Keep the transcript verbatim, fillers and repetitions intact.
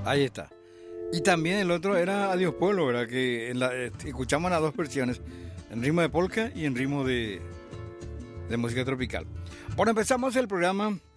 Ahí está. Y también el otro era Adiós Pueblo, ¿verdad? Que en la, eh, escuchamos las dos versiones, en ritmo de polka y en ritmo de, de música tropical. Bueno, empezamos el programa